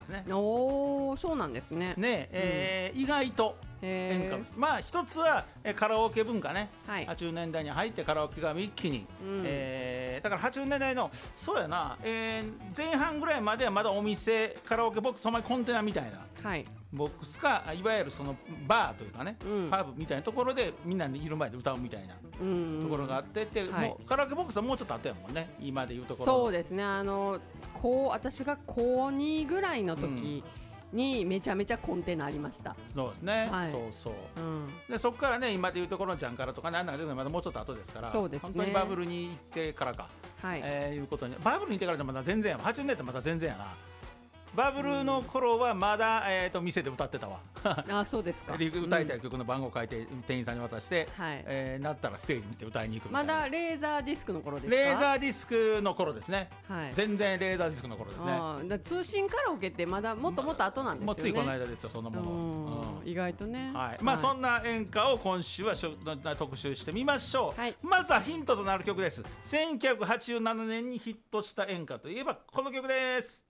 ですね。 おー、そうなんですね。 意外と演歌の人、まあ一つはカラオケ文化ね、 はい、 80年代に入ってカラオケが一気に、だから80年代のそうやな、前半ぐらいまではまだお店カラオケボックスそのままコンテナみたいな、 はい、 ボックスかいわゆるそのバーというかね、パブみたいなところでみんなでいる前で歌うみたいなところがあってもうカラオケボックスはもうちょっとあったやもんね、今でいうところ。 そうですね、私が高2ぐらいの時にめちゃめちゃコンテナありました。 そうですね、 はい、 そうそう、でそこからね今でいうところのジャンカラとかなんだけどまだもうちょっと後ですから、 そうですね、 本当にバブルに行ってからか、いうことにバブルに行ってからでまだ全然や80年代まだ全然やな。バブルの頃はまだ、店で歌ってたわあ、そうですか。 歌いたい曲の番号を書いて店員さんに渡して、なったらステージに行って歌いに行くみたいな。 まだレーザーディスクの頃ですか。 レーザーディスクの頃ですね、全然レーザーディスクの頃ですね。 だ通信カラオケってまだもっともっと後なんですよね、 もうついこの間ですよそのもの、 意外とね、 そんな演歌を今週は特集してみましょう、まずはヒントとなる曲です。1987年にヒットした演歌といえばこの曲です。